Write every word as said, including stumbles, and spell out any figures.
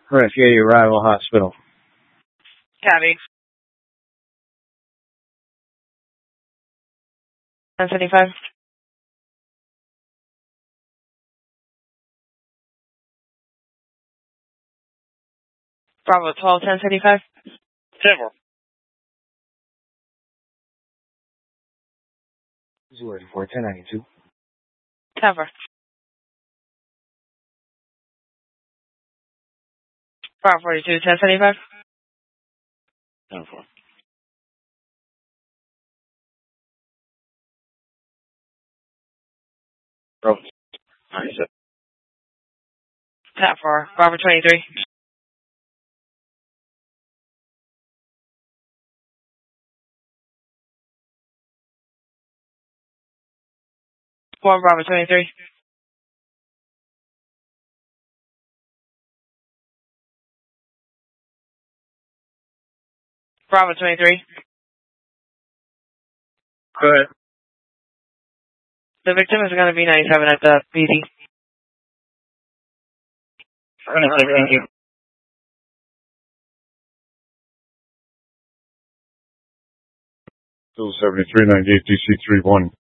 Rescue Rival Hospital. Copy. ten seventy-five. Bravo twelve, ten seventy-five. Several. Zero four, ten ninety-two. Cover. Bravo forty-two, ten seventy-five. ten four. Bravo. ninety-seven. Tap four. Bravo twenty-three. One Bravo twenty-three. Bravo twenty-three. Go ahead. The victim is going to be ninety-seven at the B D. Thank you. Still seventy-three ninety-eight D C three one.